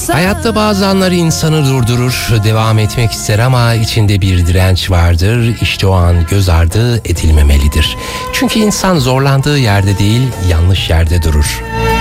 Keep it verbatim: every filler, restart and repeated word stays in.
Hayatta bazı anlar insanı durdurur, devam etmek ister ama içinde bir direnç vardır. İşte o an göz ardı edilmemelidir. Çünkü insan zorlandığı yerde değil, yanlış yerde durur.